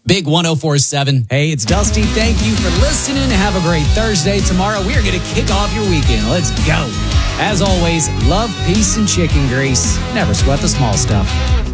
Big 104.7. Hey, it's Dusty. Thank you for listening. Have a great Thursday. Tomorrow, we are going to kick off your weekend. Let's go. As always, love, peace, and chicken grease. Never sweat the small stuff.